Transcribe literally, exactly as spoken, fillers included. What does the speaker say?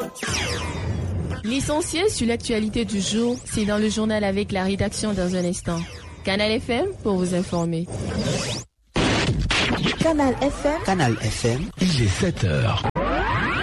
L'essentiel sur l'actualité du jour, c'est dans le journal avec la rédaction dans un instant. Canal F M pour vous informer. Canal F M. Canal F M. Il est sept heures.